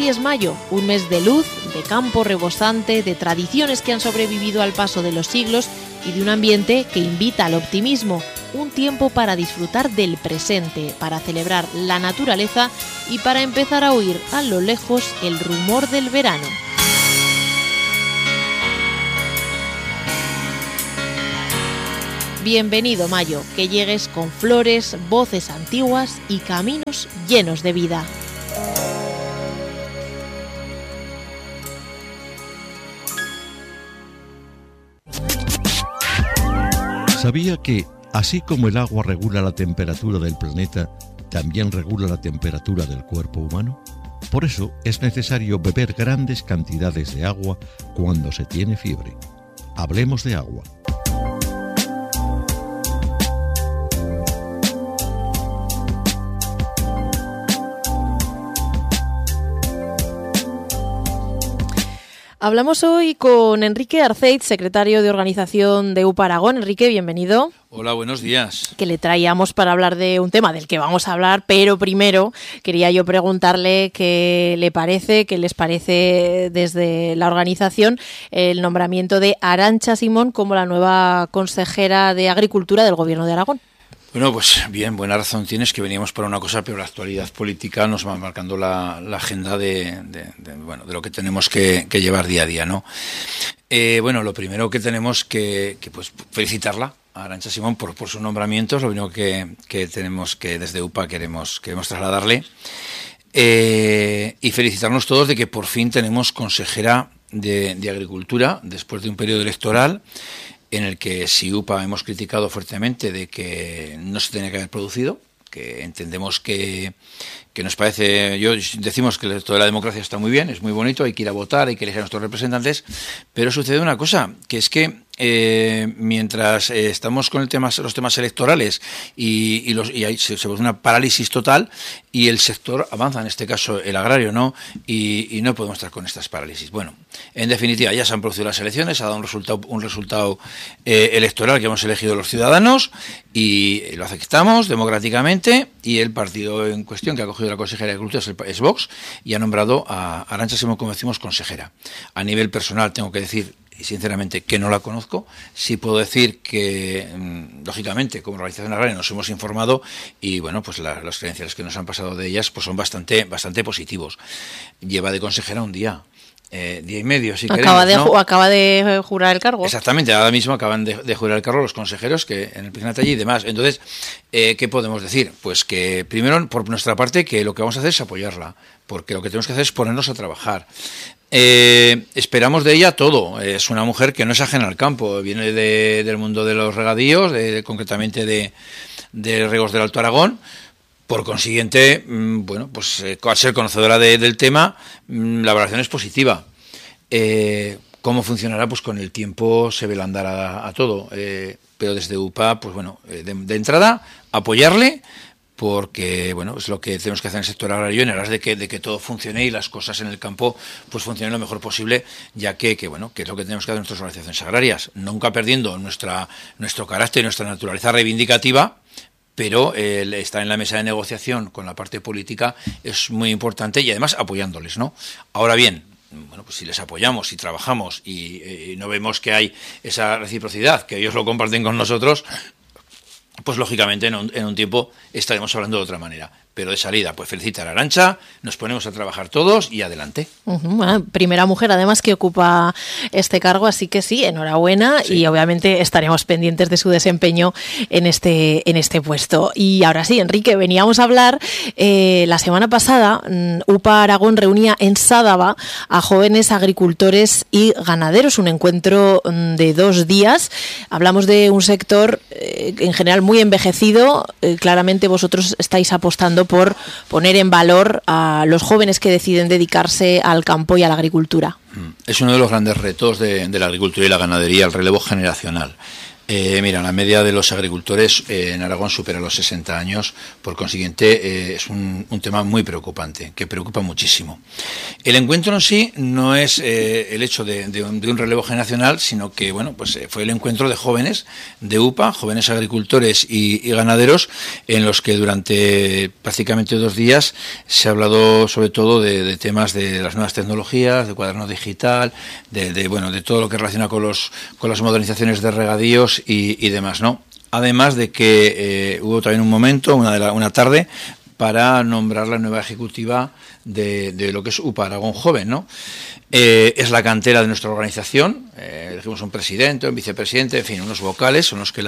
Hoy es mayo, un mes de luz, de campo rebosante, de tradiciones que han sobrevivido al paso de los siglos y de un ambiente que invita al optimismo. Un tiempo para disfrutar del presente, para celebrar la naturaleza y para empezar a oír a lo lejos el rumor del verano. Bienvenido mayo, que llegues con flores, voces antiguas y caminos llenos de vida. ¿Sabía que, así como el agua regula la temperatura del planeta, también regula la temperatura del cuerpo humano? Por eso es necesario beber grandes cantidades de agua cuando se tiene fiebre. Hablemos de agua. Hablamos hoy con Enrique Arceiz, secretario de organización de UPA Aragón. Enrique, bienvenido. Hola, buenos días. Que le traíamos para hablar de un tema del que vamos a hablar, pero primero quería yo preguntarle qué les parece desde la organización el nombramiento de Arantxa Simón como la nueva consejera de Agricultura del Gobierno de Aragón. Bueno, pues bien, buena razón tienes, que veníamos por una cosa, pero la actualidad política nos va marcando la agenda de lo que tenemos que llevar día a día, ¿no? Bueno, lo primero que tenemos que pues felicitarla a Arantxa Simón por su nombramiento. Es lo único que tenemos, que desde UPA queremos trasladarle, y felicitarnos todos de que por fin tenemos consejera de Agricultura después de un periodo electoral en el que si UPA hemos criticado fuertemente de que no se tenía que haber producido, que entendemos que nos parece, decimos que toda la democracia está muy bien, es muy bonito, hay que ir a votar, hay que elegir a nuestros representantes, pero sucede una cosa, que es que mientras estamos con los temas electorales y se produce una parálisis total y el sector avanza, en este caso el agrario, ¿no? Y no podemos estar con estas parálisis. Bueno, en definitiva, ya se han producido las elecciones, ha dado un resultado electoral que hemos elegido los ciudadanos y lo aceptamos democráticamente, y el partido en cuestión que ha cogido la consejera de Agricultura es Vox, y ha nombrado a Arantxa Simón, como decimos, consejera. A nivel personal tengo que decir, y sinceramente, que no la conozco. Sí puedo decir que, lógicamente, como organización agraria nos hemos informado y, bueno, pues las credenciales que nos han pasado de ellas pues son bastante positivos. Lleva de consejera un día y medio, si queremos, ¿no? Acaba de jurar el cargo. Exactamente, ahora mismo acaban de jurar el cargo los consejeros que en el primer taller y demás. Entonces, ¿qué podemos decir? Pues que, primero, por nuestra parte, que lo que vamos a hacer es apoyarla, porque lo que tenemos que hacer es ponernos a trabajar. Esperamos de ella todo. Es una mujer que no es ajena al campo, viene del mundo de los regadíos, concretamente de Riegos del Alto Aragón. Por consiguiente, bueno, pues al ser conocedora del tema, la valoración es positiva. ¿Cómo funcionará? Pues con el tiempo se ve el andar a todo. Pero desde UPA, pues bueno, de entrada, apoyarle, porque bueno, es lo que tenemos que hacer en el sector agrario, en aras de que todo funcione y las cosas en el campo pues funcionen lo mejor posible, ya que bueno, que es lo que tenemos que hacer en nuestras organizaciones agrarias, nunca perdiendo nuestro carácter y nuestra naturaleza reivindicativa, pero estar en la mesa de negociación con la parte política es muy importante, y además apoyándoles, ¿no? Ahora bien, bueno, pues si les apoyamos y trabajamos y no vemos que hay esa reciprocidad, que ellos lo comparten con nosotros, pues lógicamente en un tiempo estaremos hablando de otra manera. Pero de salida, pues felicitar a Arantxa, nos ponemos a trabajar todos y adelante. Bueno, primera mujer además que ocupa este cargo, así que sí, enhorabuena, sí. Y obviamente estaremos pendientes de su desempeño en este puesto. Y ahora sí, Enrique, veníamos a hablar, la semana pasada UPA Aragón reunía en Sádava a jóvenes agricultores y ganaderos, un encuentro de 2 días. Hablamos de un sector en general muy envejecido, claramente vosotros estáis apostando por poner en valor a los jóvenes que deciden dedicarse al campo y a la agricultura. Es uno de los grandes retos de la agricultura y la ganadería, el relevo generacional. Mira, la media de los agricultores en Aragón supera los 60 años, por consiguiente es un tema muy preocupante, que preocupa muchísimo. El encuentro en sí no es el hecho de un relevo generacional, sino que pues fue el encuentro de jóvenes de UPA, jóvenes agricultores y ganaderos, en los que durante prácticamente 2 días se ha hablado sobre todo de temas de las nuevas tecnologías, de cuaderno digital, de todo lo que relaciona con las modernizaciones de regadíos y demás, ¿no? Además de que hubo también un momento, una tarde, para nombrar la nueva ejecutiva de lo que es UPA Aragón Joven, ¿no? Es la cantera de nuestra organización, elegimos un presidente, un vicepresidente, en fin, unos vocales, son los que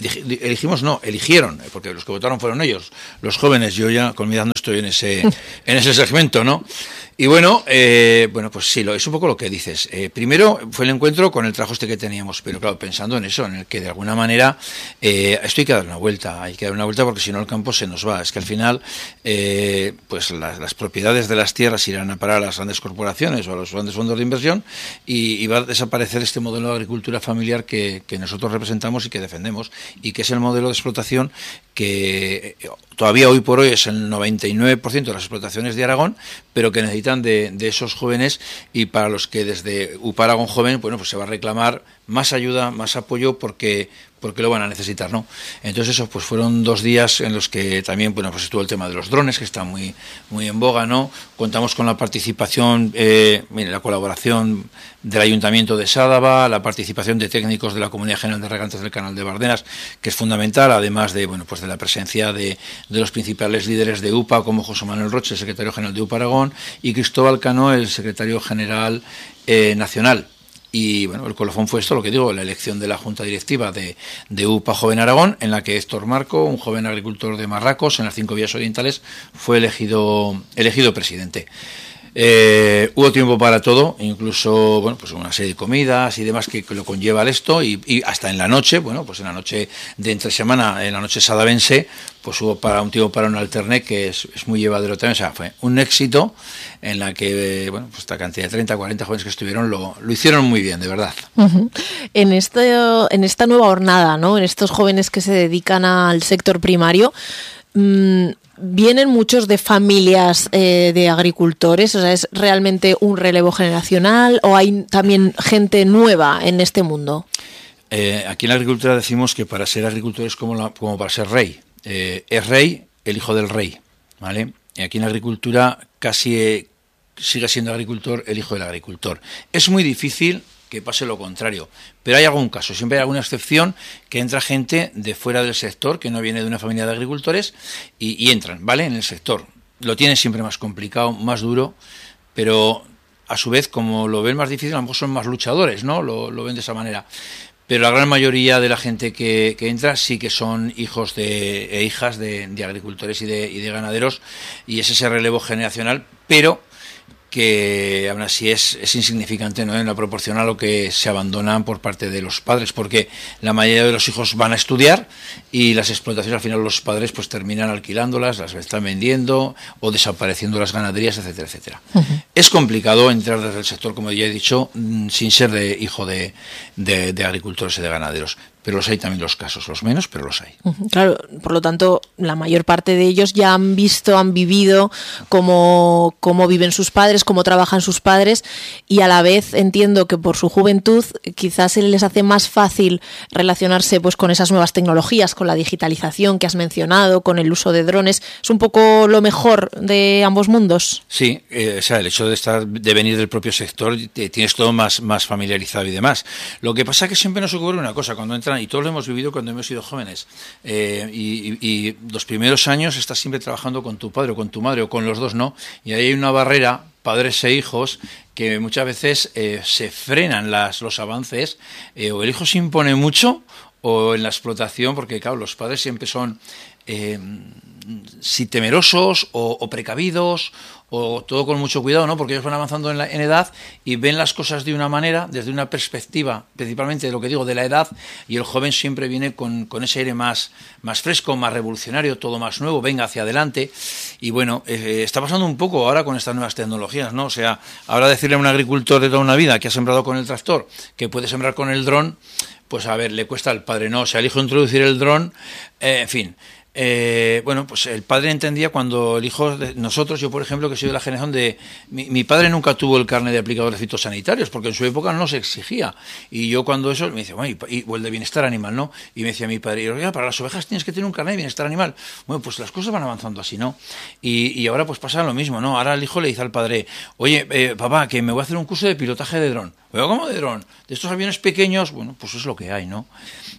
eligieron, porque los que votaron fueron ellos, los jóvenes. Yo ya con mi edad no estoy en ese segmento, ¿no? Y pues sí, es un poco lo que dices. Primero fue el encuentro con el trabajo que teníamos, pero claro, pensando en eso, en el que de alguna manera esto hay que dar una vuelta, porque si no el campo se nos va. Es que al final pues las propiedades de las tierras irán a parar a las grandes corporaciones o a los grandes fondos de inversión y va a desaparecer este modelo de agricultura familiar que nosotros representamos y que defendemos, y que es el modelo de explotación que todavía hoy por hoy es el 99% de las explotaciones de Aragón, pero que necesitan de esos jóvenes, y para los que desde UPA Aragón Joven pues se va a reclamar más ayuda, más apoyo, porque lo van a necesitar, ¿no? Entonces eso, pues fueron 2 días en los que también pues estuvo el tema de los drones, que está muy en boga, ¿no? Contamos con la participación, la colaboración del Ayuntamiento de Sádava, la participación de técnicos de la Comunidad General de Regantes del Canal de Bardenas, que es fundamental, además de de la presencia de los principales líderes de UPA, como José Manuel Roche, el secretario general de UPA Aragón, y Cristóbal Cano, el secretario general nacional. Y el colofón fue esto, lo que digo, la elección de la Junta Directiva de UPA Joven Aragón, en la que Héctor Marco, un joven agricultor de Marracos, en las 5 vías orientales, fue elegido presidente. Hubo tiempo para todo, incluso una serie de comidas y demás que lo conlleva esto, y hasta en la noche, en la noche de entre semana, en la noche sadavense, pues hubo un tiempo para un alterné que es muy llevadero también. O sea, fue un éxito en la que esta cantidad de 30, 40 jóvenes que estuvieron lo hicieron muy bien, de verdad. Uh-huh. En esta nueva jornada, ¿no? En estos jóvenes que se dedican al sector primario, ¿vienen muchos de familias de agricultores? O sea, ¿es realmente un relevo generacional o hay también gente nueva en este mundo? Aquí en la agricultura decimos que para ser agricultor es como para ser rey. Es rey el hijo del rey, ¿vale? Y aquí en la agricultura casi sigue siendo agricultor el hijo del agricultor. Es muy difícil que pase lo contrario, pero hay algún caso, siempre hay alguna excepción, que entra gente de fuera del sector, que no viene de una familia de agricultores, y entran, ¿vale?, en el sector. Lo tienen siempre más complicado, más duro, pero a su vez, como lo ven más difícil, a lo mejor son más luchadores, ¿no? Lo ven de esa manera. Pero la gran mayoría de la gente que entra sí que son hijos e hijas de agricultores y de ganaderos, y es ese relevo generacional, pero que aún así es insignificante, ¿no?, en la proporción a lo que se abandonan por parte de los padres, porque la mayoría de los hijos van a estudiar y las explotaciones al final los padres pues terminan alquilándolas, las están vendiendo o desapareciendo las ganaderías, etcétera, etcétera. Uh-huh. Es complicado entrar desde el sector, como ya he dicho, sin ser de hijo de agricultores y de ganaderos. Pero los hay también los casos, los menos, pero los hay. Claro, por lo tanto, la mayor parte de ellos ya han vivido cómo viven sus padres, cómo trabajan sus padres, y a la vez entiendo que por su juventud quizás se les hace más fácil relacionarse pues con esas nuevas tecnologías, con la digitalización que has mencionado, con el uso de drones. ¿Es un poco lo mejor de ambos mundos? Sí, o sea, el hecho de venir del propio sector, tienes todo más familiarizado y demás. Lo que pasa es que siempre nos ocurre una cosa, cuando entran, y todos lo hemos vivido cuando hemos sido jóvenes, y los primeros años estás siempre trabajando con tu padre o con tu madre o con los dos, ¿no? Y ahí hay una barrera, padres e hijos, que muchas veces se frenan los avances, o el hijo se impone mucho, o en la explotación, porque claro, los padres siempre son si temerosos o precavidos, o todo con mucho cuidado, ¿no? Porque ellos van avanzando en edad y ven las cosas de una manera, desde una perspectiva, principalmente de lo que digo, de la edad, y el joven siempre viene con ese aire más fresco, más revolucionario, todo más nuevo, venga hacia adelante. Y está pasando un poco ahora con estas nuevas tecnologías, ¿no? O sea, ahora decirle a un agricultor de toda una vida que ha sembrado con el tractor, que puede sembrar con el dron, pues a ver, le cuesta al padre, ¿no? O sea, el hijo introducir el dron, en fin. Bueno, pues el padre entendía cuando el hijo de nosotros, yo por ejemplo, que soy de la generación de... Mi padre nunca tuvo el carnet de aplicadores fitosanitarios, porque en su época no se exigía. Y yo cuando eso, me decía, bueno, o el de bienestar animal, ¿no? Y me decía mi padre, oiga, para las ovejas tienes que tener un carnet de bienestar animal. Bueno, pues las cosas van avanzando así, ¿no? Y ahora pues pasa lo mismo, ¿no? Ahora el hijo le dice al padre, oye, papá, que me voy a hacer un curso de pilotaje de dron. Oiga, ¿cómo de dron? De estos aviones pequeños, bueno, pues es lo que hay, ¿no?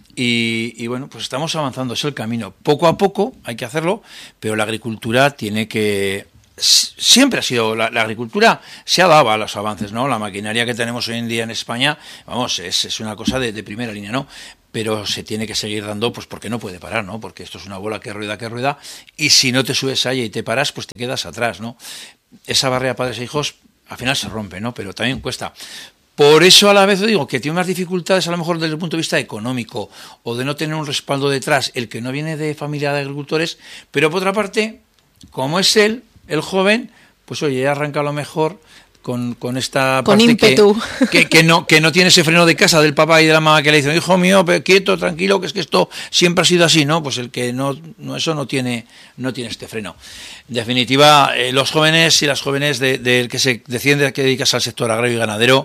Y bueno, pues estamos avanzando, es el camino. Poco a poco hay que hacerlo, pero la agricultura tiene que... Siempre ha sido, la agricultura se ha dado a los avances, ¿no? La maquinaria que tenemos hoy en día en España, vamos, es una cosa de primera línea, ¿no? Pero se tiene que seguir dando, pues porque no puede parar, ¿no? Porque esto es una bola que rueda, y si no te subes a ella y te paras, pues te quedas atrás, ¿no? Esa barrera padres e hijos al final se rompe, ¿no? Pero también cuesta. Por eso a la vez digo que tiene unas dificultades a lo mejor desde el punto de vista económico o de no tener un respaldo detrás, el que no viene de familia de agricultores, pero por otra parte, como es él, el joven, pues oye, arranca a lo mejor con esta con parte ímpetu. que no tiene ese freno de casa del papá y de la mamá que le dicen, hijo mío, quieto, tranquilo, que es que esto siempre ha sido así, ¿no? Pues el que no tiene este freno. En definitiva, los jóvenes y las jóvenes del que se deciden que dedicarse al sector agrario y ganadero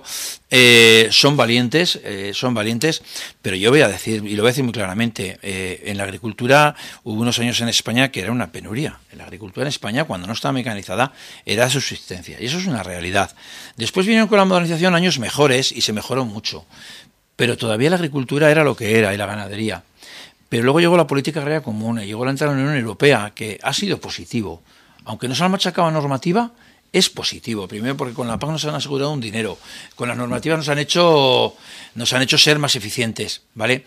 son valientes, pero yo voy a decir, y lo voy a decir muy claramente, en la agricultura hubo unos años en España que era una penuria. En la agricultura en España, cuando no estaba mecanizada, era subsistencia, y eso es una realidad. Después vinieron con la modernización años mejores y se mejoró mucho, pero todavía la agricultura era lo que era y la ganadería. Pero luego llegó la política agraria común y llegó la entrada en la Unión Europea, que ha sido positivo. Aunque nos han machacado normativa, es positivo. Primero porque con la PAC nos han asegurado un dinero, con las normativas nos han hecho ser más eficientes, ¿vale?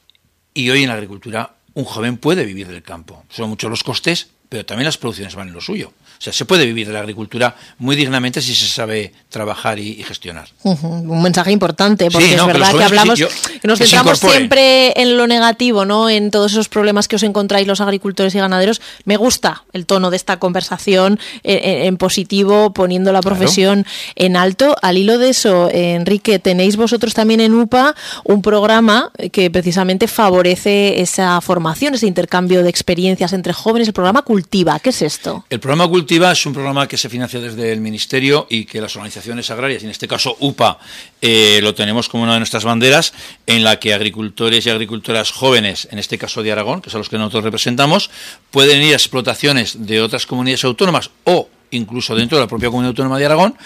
Y hoy en la agricultura un joven puede vivir del campo. Son muchos los costes, pero también las producciones van en lo suyo. O sea, se puede vivir de la agricultura muy dignamente si se sabe trabajar y gestionar. Un mensaje importante, porque sí, es verdad que hablamos, que nos centramos siempre en lo negativo, ¿no? En todos esos problemas que os encontráis los agricultores y ganaderos. Me gusta el tono de esta conversación en positivo, poniendo la profesión en alto. Al hilo de eso, Enrique, tenéis vosotros también en UPA un programa que precisamente favorece esa formación, ese intercambio de experiencias entre jóvenes. El programa Cultiva, ¿qué es esto? El programa Cultiva es un programa que se financia desde el Ministerio y que las organizaciones agrarias, y en este caso UPA, lo tenemos como una de nuestras banderas, en la que agricultores y agricultoras jóvenes, en este caso de Aragón, que son los que nosotros representamos, pueden ir a explotaciones de otras comunidades autónomas o incluso dentro de la propia comunidad autónoma de Aragón,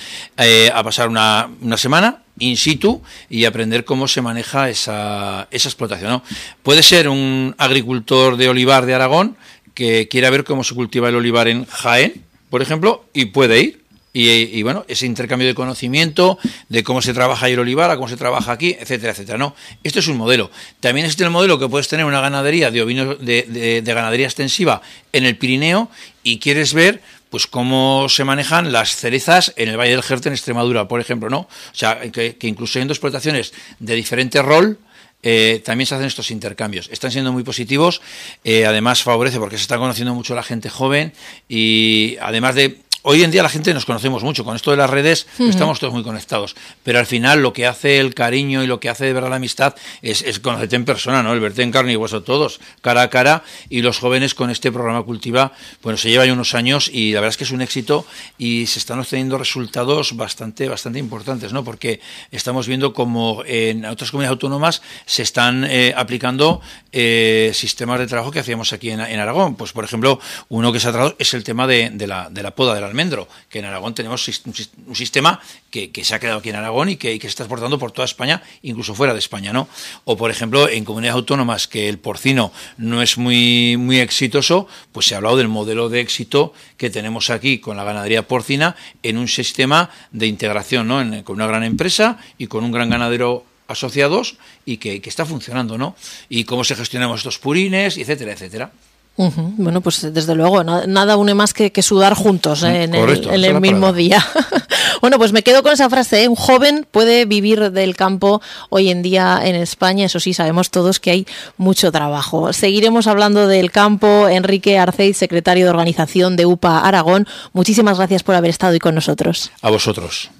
a pasar una semana in situ y aprender cómo se maneja esa explotación, ¿no? Puede ser un agricultor de olivar de Aragón que quiera ver cómo se cultiva el olivar en Jaén, por ejemplo, y puede ir. Y bueno, ese intercambio de conocimiento, de cómo se trabaja ahí el olivar, a cómo se trabaja aquí, etcétera, etcétera, ¿no? Esto es un modelo. También existe el modelo que puedes tener una ganadería de ovinos, de ganadería extensiva en el Pirineo y quieres ver pues cómo se manejan las cerezas en el Valle del Jerte en Extremadura, por ejemplo, ¿no? O sea, que incluso siendo explotaciones de diferente rol, también se hacen estos intercambios. Están siendo muy positivos, además favorece porque se está conociendo mucho la gente joven y además de... Hoy en día la gente nos conocemos mucho, con esto de las redes estamos todos muy conectados, pero al final lo que hace el cariño y lo que hace de verdad la amistad es conocerte en persona, ¿no? El verte en carne y hueso todos, cara a cara, y los jóvenes con este programa Cultiva, bueno, se lleva ya unos años y la verdad es que es un éxito y se están obteniendo resultados bastante importantes, ¿no? Porque estamos viendo como en otras comunidades autónomas se están aplicando sistemas de trabajo que hacíamos aquí en Aragón. Pues por ejemplo, uno que se ha tratado es el tema de la poda del almendro, que en Aragón tenemos un sistema que se ha quedado aquí en Aragón y que se está exportando por toda España, incluso fuera de España, ¿no? O por ejemplo, en comunidades autónomas que el porcino no es muy exitoso, pues se ha hablado del modelo de éxito que tenemos aquí con la ganadería porcina en un sistema de integración, ¿no? Con una gran empresa y con un gran ganadero asociados y que está funcionando, ¿no? Y cómo se gestionan estos purines, etcétera, etcétera. Bueno, pues desde luego, nada une más que sudar juntos en el mismo día. Bueno, pues me quedo con esa frase, ¿eh? Un joven puede vivir del campo hoy en día en España, eso sí, sabemos todos que hay mucho trabajo. Seguiremos hablando del campo. Enrique Arceiz, secretario de organización de UPA Aragón, muchísimas gracias por haber estado hoy con nosotros. A vosotros.